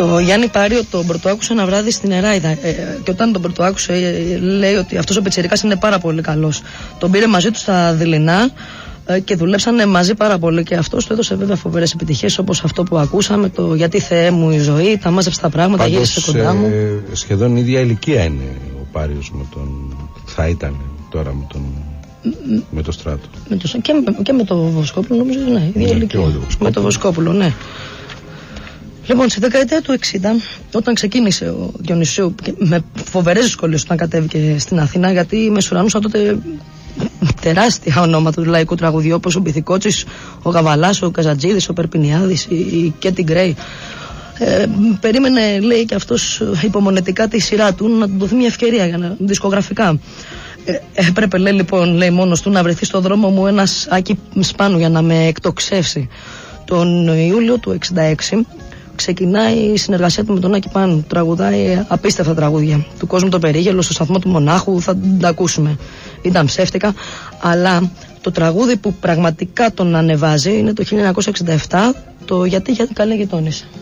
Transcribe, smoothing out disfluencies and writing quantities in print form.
Το Γιάννη Πάριο τον πρωτοάκουσα ένα βράδυ στην Εράιδα και όταν τον πρωτοάκουσε λέει ότι αυτός ο πιτσιρικάς είναι πάρα πολύ καλός. Τον πήρε μαζί του στα Δειλινά και δουλέψανε μαζί πάρα πολύ και αυτός του έδωσε βέβαια φοβερές επιτυχίες όπως αυτό που ακούσαμε, το «Γιατί Θεέ μου η ζωή», τα μάζεψε τα πράγματα, γύρισε κοντά μου. Σχεδόν η ίδια ηλικία είναι ο Πάριος με τον... θα ήταν τώρα με το Στράτο. Και με το Βοσκόπουλο νομίζω, ναι, ίδια ηλικία. Με το Βοσκόπουλο, ναι. Λοιπόν, στη δεκαετία του 60, όταν ξεκίνησε ο Διονυσίου, με φοβερές δυσκολίες όταν κατέβηκε στην Αθήνα, γιατί μεσουρανούσαν τότε τεράστια ονόματα του λαϊκού τραγουδιού, όπως ο Μπιθικότσης, ο Γαβαλάς, ο Καζατζίδης, ο Περπινιάδης, η Κέτι Γκρέι. Περίμενε, λέει, και αυτός υπομονετικά τη σειρά του να του δοθεί μια ευκαιρία για να δισκογραφικά. Έπρεπε, λέει, λοιπόν, λέει, μόνος του να βρεθεί στο δρόμο μου ένας Άκη Σπάνου για να με εκτοξεύσει. Τον Ιούλιο του 66 ξεκινάει η συνεργασία του με τον Άκη Πάνου. Τραγουδάει απίστευτα τραγούδια. Του κόσμου το περίγελο, στο σταθμό του Μονάχου, θα τα ακούσουμε. Ήταν ψεύτικα, αλλά το τραγούδι που πραγματικά τον ανεβάζει είναι το 1967, το «Γιατί καλέ γειτόνισσα».